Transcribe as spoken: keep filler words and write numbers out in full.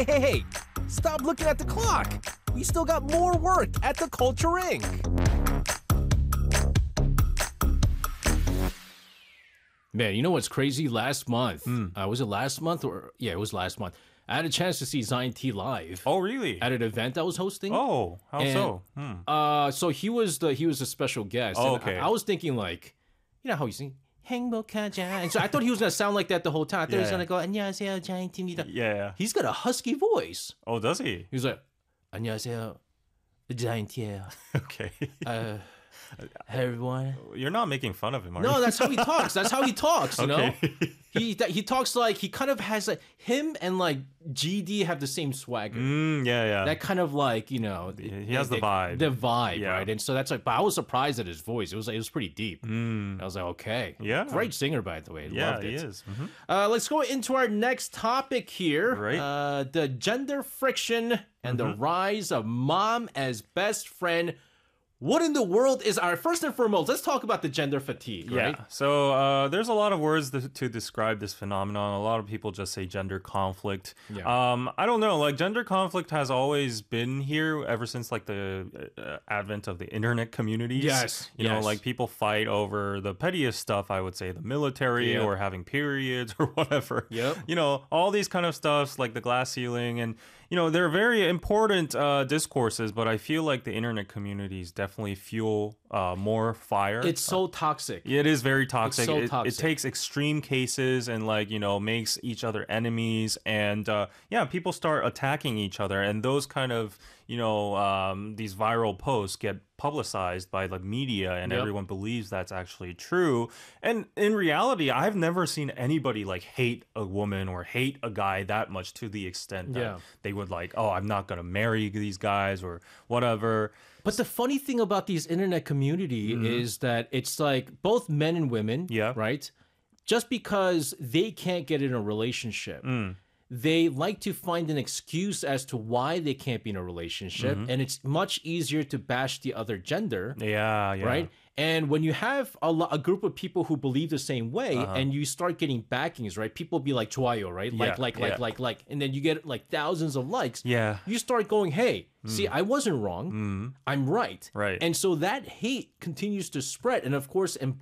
Hey, hey, stop looking at the clock. We still got more work at the Culture Incorporated. Man, you know what's crazy? Last month, Mm. uh, was it last month or yeah, it was last month. I had a chance to see Zion T live. Oh, really? At an event I was hosting. Oh, how And, so? Hmm. Uh, so he was the he was a special guest. Oh, And okay. I, I was thinking like, you know how you sing 행복하자. And so I thought he was gonna sound like that the whole time. I thought he was Yeah. gonna go 안녕하세요 Zion T입니다. Yeah. He's got a husky voice. Oh, does he? He was like 안녕하세요 Zion T예요. Okay. Uh, hey everyone. You're not making fun of him, are No, you? that's how he talks. That's how he talks. You Okay. know, he that, he talks like he kind of has like him and like G D have the same swagger. Mm, yeah, yeah. That kind of like you know, He has the vibe. The vibe, Yeah. right? And so that's like. But I was surprised at his voice. It was like, it was pretty deep. I was like, okay, Yeah. great singer by the way. yeah, Loved he it. is. Mhm. Uh, let's go into our next topic here. Right. Uh, the gender friction and the rise of mom as best friend. What in the world is our first and foremost? Let's talk about the gender fatigue, right? Yeah. So uh, there's a lot of words to, to describe this phenomenon. A lot of people just say gender conflict. Yeah. Um, I don't know. Like gender conflict has always been here ever since like the uh, advent of the internet communities. Yes, You know, yes. like people fight over the pettiest stuff. I would say the military Yeah. or having periods or whatever. Yep. You know, all these kind of stuffs like the glass ceiling, and you know they're very important uh, discourses. But I feel like the internet communities definitely fuel uh, more fire. It's so toxic. It is very toxic. so It- It, toxic. takes extreme cases and like you know makes each other enemies, and uh, yeah, people start attacking each other, and those kind of you know um, these viral posts get publicized by the media, and Yep. everyone believes that's actually true. And in reality, I've never seen anybody like hate a woman or hate a guy that much to the extent that Yeah. they would like, oh, I'm not gonna marry these guys or whatever. But the funny thing about these internet community is that it's like both men and women, Mm-hmm. Yeah. right? Just because they can't get in a relationship, Mm. they like to find an excuse as to why they can't be in a relationship, Mm-hmm. and it's much easier to bash the other gender. Yeah, yeah. Right. And when you have a, lo- a group of people who believe the same way Uh-huh. and you start getting backings, right? People be like, 좋아요, right? Like, Yeah, like, like, yeah. like, like. And then you get like thousands of likes. Yeah. You start going, hey, see, I wasn't wrong. I'm right. Right. And so that hate continues to spread. And of course, in